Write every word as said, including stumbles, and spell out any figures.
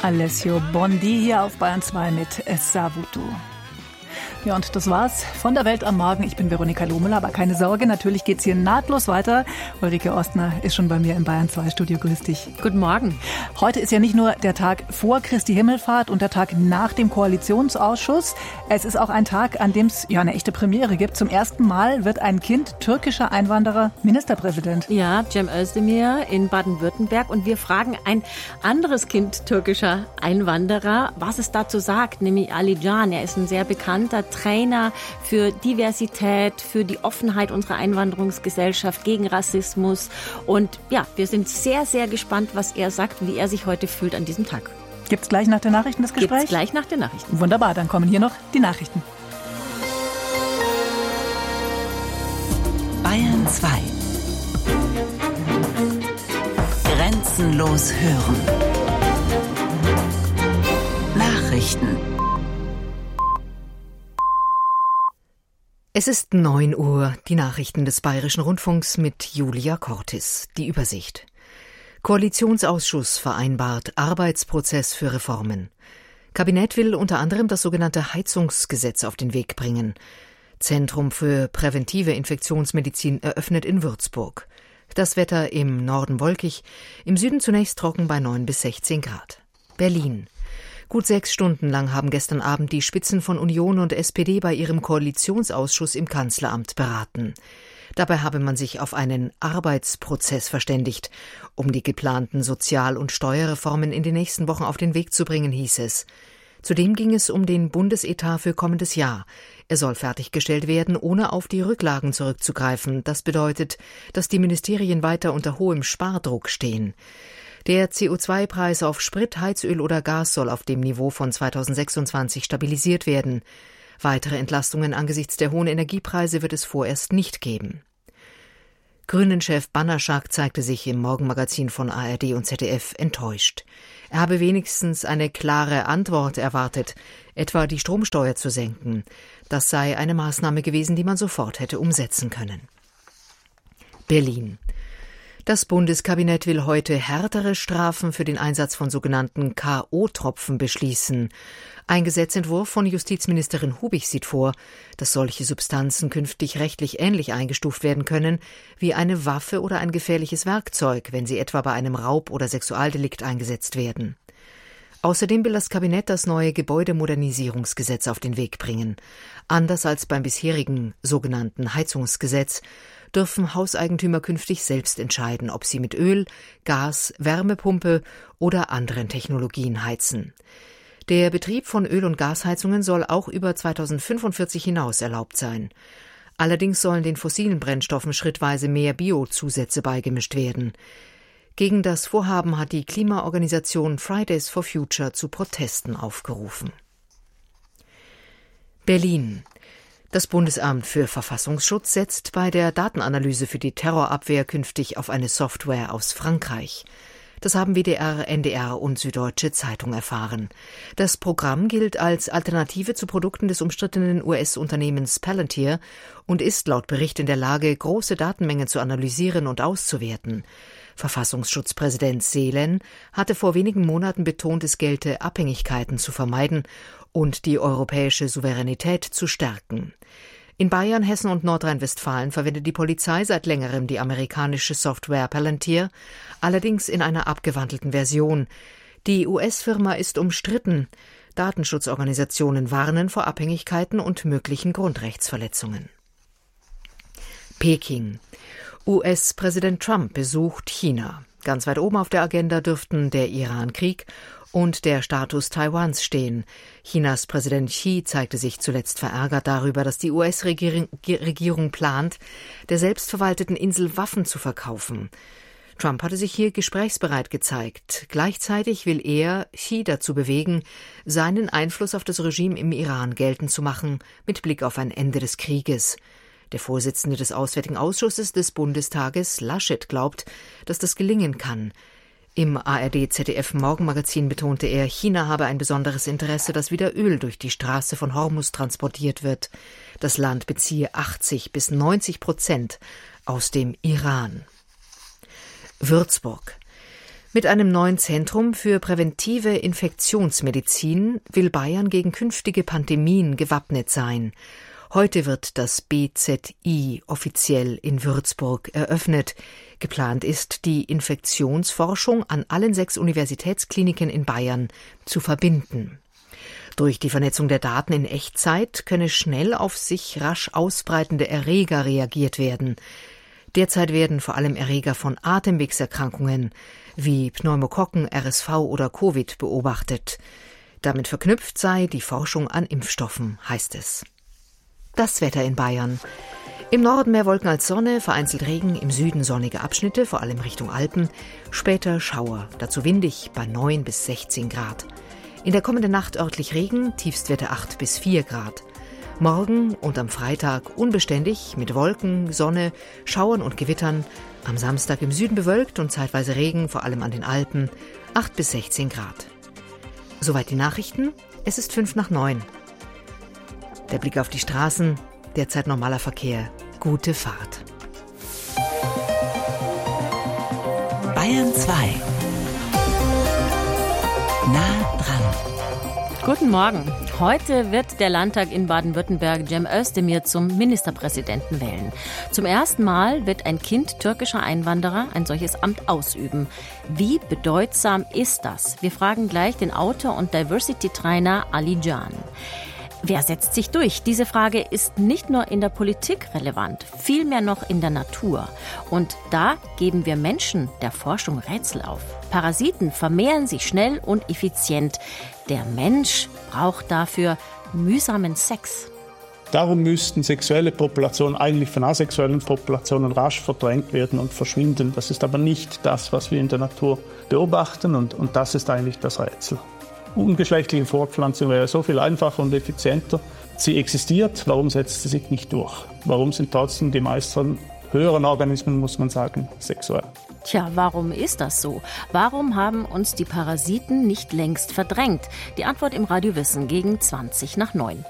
Alessio Bondi hier auf Bayern zwei mit Savuto. Ja, und das war's von der Welt am Morgen. Ich bin Veronika Lohmüller, aber keine Sorge, natürlich geht's hier nahtlos weiter. Ulrike Ostner ist schon bei mir im Bayern zwei Studio. Grüß dich. Guten Morgen. Heute ist ja nicht nur der Tag vor Christi Himmelfahrt und der Tag nach dem Koalitionsausschuss. Es ist auch ein Tag, an dem es ja eine echte Premiere gibt. Zum ersten Mal wird ein Kind türkischer Einwanderer Ministerpräsident. Ja, Cem Özdemir in Baden-Württemberg. Und wir fragen ein anderes Kind türkischer Einwanderer, was es dazu sagt, nämlich Ali Can. Er ist ein sehr bekannter Trainer für Diversität, für die Offenheit unserer Einwanderungsgesellschaft, gegen Rassismus. Und ja, wir sind sehr, sehr gespannt, was er sagt, wie er sich heute fühlt an diesem Tag. Gibt's gleich nach den Nachrichten das Gespräch? Gibt's gleich nach den Nachrichten. Wunderbar, dann kommen hier noch die Nachrichten. Bayern zwei. Grenzenlos hören. Nachrichten. Es ist neun Uhr, die Nachrichten des Bayerischen Rundfunks mit Julia Cortis. Die Übersicht. Koalitionsausschuss vereinbart Arbeitsprozess für Reformen. Kabinett will unter anderem das sogenannte Heizungsgesetz auf den Weg bringen. Zentrum für präventive Infektionsmedizin eröffnet in Würzburg. Das Wetter im Norden wolkig, im Süden zunächst trocken bei neun bis sechzehn Grad. Berlin. Gut sechs Stunden lang haben gestern Abend die Spitzen von Union und S P D bei ihrem Koalitionsausschuss im Kanzleramt beraten. Dabei habe man sich auf einen Arbeitsprozess verständigt, um die geplanten Sozial- und Steuerreformen in den nächsten Wochen auf den Weg zu bringen, hieß es. Zudem ging es um den Bundesetat für kommendes Jahr. Er soll fertiggestellt werden, ohne auf die Rücklagen zurückzugreifen. Das bedeutet, dass die Ministerien weiter unter hohem Spardruck stehen. Der C O zwei Preis auf Sprit, Heizöl oder Gas soll auf dem Niveau von zweitausendsechsundzwanzig stabilisiert werden. Weitere Entlastungen angesichts der hohen Energiepreise wird es vorerst nicht geben. Grünen-Chef Banaschak zeigte sich im Morgenmagazin von A R D und Z D F enttäuscht. Er habe wenigstens eine klare Antwort erwartet, etwa die Stromsteuer zu senken. Das sei eine Maßnahme gewesen, die man sofort hätte umsetzen können. Berlin. Das Bundeskabinett will heute härtere Strafen für den Einsatz von sogenannten K O-Tropfen beschließen. Ein Gesetzentwurf von Justizministerin Hubig sieht vor, dass solche Substanzen künftig rechtlich ähnlich eingestuft werden können wie eine Waffe oder ein gefährliches Werkzeug, wenn sie etwa bei einem Raub- oder Sexualdelikt eingesetzt werden. Außerdem will das Kabinett das neue Gebäudemodernisierungsgesetz auf den Weg bringen. Anders als beim bisherigen sogenannten Heizungsgesetz dürfen Hauseigentümer künftig selbst entscheiden, ob sie mit Öl, Gas, Wärmepumpe oder anderen Technologien heizen. Der Betrieb von Öl- und Gasheizungen soll auch über zweitausendfünfundvierzig hinaus erlaubt sein. Allerdings sollen den fossilen Brennstoffen schrittweise mehr Biozusätze beigemischt werden. Gegen das Vorhaben hat die Klimaorganisation Fridays for Future zu Protesten aufgerufen. Berlin. Das Bundesamt für Verfassungsschutz setzt bei der Datenanalyse für die Terrorabwehr künftig auf eine Software aus Frankreich. Das haben W D R, N D R und Süddeutsche Zeitung erfahren. Das Programm gilt als Alternative zu Produkten des umstrittenen U S-Unternehmens Palantir und ist laut Bericht in der Lage, große Datenmengen zu analysieren und auszuwerten. Verfassungsschutzpräsident Seelen hatte vor wenigen Monaten betont, es gelte, Abhängigkeiten zu vermeiden und die europäische Souveränität zu stärken. In Bayern, Hessen und Nordrhein-Westfalen verwendet die Polizei seit längerem die amerikanische Software Palantir, allerdings in einer abgewandelten Version. Die U S-Firma ist umstritten. Datenschutzorganisationen warnen vor Abhängigkeiten und möglichen Grundrechtsverletzungen. Peking. U S-Präsident Trump besucht China. Ganz weit oben auf der Agenda dürften der Iran-Krieg und der Status Taiwans stehen. Chinas Präsident Xi zeigte sich zuletzt verärgert darüber, dass die U S-Regierung plant, der selbstverwalteten Insel Waffen zu verkaufen. Trump hatte sich hier gesprächsbereit gezeigt. Gleichzeitig will er Xi dazu bewegen, seinen Einfluss auf das Regime im Iran geltend zu machen, mit Blick auf ein Ende des Krieges. Der Vorsitzende des Auswärtigen Ausschusses des Bundestages, Laschet, glaubt, dass das gelingen kann. Im A R D-Z D F-Morgenmagazin betonte er, China habe ein besonderes Interesse, dass wieder Öl durch die Straße von Hormuz transportiert wird. Das Land beziehe achtzig bis neunzig Prozent aus dem Iran. Würzburg. Mit einem neuen Zentrum für präventive Infektionsmedizin will Bayern gegen künftige Pandemien gewappnet sein. Heute wird das B Z I offiziell in Würzburg eröffnet. Geplant ist, die Infektionsforschung an allen sechs Universitätskliniken in Bayern zu verbinden. Durch die Vernetzung der Daten in Echtzeit könne schnell auf sich rasch ausbreitende Erreger reagiert werden. Derzeit werden vor allem Erreger von Atemwegserkrankungen wie Pneumokokken, R S V oder Covid beobachtet. Damit verknüpft sei die Forschung an Impfstoffen, heißt es. Das Wetter in Bayern. Im Norden mehr Wolken als Sonne, vereinzelt Regen, im Süden sonnige Abschnitte, vor allem Richtung Alpen. Später Schauer, dazu windig bei neun bis sechzehn Grad. In der kommenden Nacht örtlich Regen, Tiefstwerte acht bis vier Grad. Morgen und am Freitag unbeständig mit Wolken, Sonne, Schauern und Gewittern. Am Samstag im Süden bewölkt und zeitweise Regen, vor allem an den Alpen, acht bis sechzehn Grad. Soweit die Nachrichten, es ist fünf nach neun. Der Blick auf die Straßen, derzeit normaler Verkehr. Gute Fahrt. Bayern zwei. Nah dran. Guten Morgen. Heute wird der Landtag in Baden-Württemberg Cem Özdemir zum Ministerpräsidenten wählen. Zum ersten Mal wird ein Kind türkischer Einwanderer ein solches Amt ausüben. Wie bedeutsam ist das? Wir fragen gleich den Autor und Diversity-Trainer Ali Can. Wer setzt sich durch? Diese Frage ist nicht nur in der Politik relevant, vielmehr noch in der Natur. Und da geben wir Menschen der Forschung Rätsel auf. Parasiten vermehren sich schnell und effizient. Der Mensch braucht dafür mühsamen Sex. Darum müssten sexuelle Populationen eigentlich von asexuellen Populationen rasch verdrängt werden und verschwinden. Das ist aber nicht das, was wir in der Natur beobachten, und, und das ist eigentlich das Rätsel. Ungeschlechtliche Fortpflanzung wäre so viel einfacher und effizienter. Sie existiert, warum setzt sie sich nicht durch? Warum sind trotzdem die meisten höheren Organismen, muss man sagen, sexuell? Tja, warum ist das so? Warum haben uns die Parasiten nicht längst verdrängt? Die Antwort im Radio Wissen gegen zwanzig nach neun.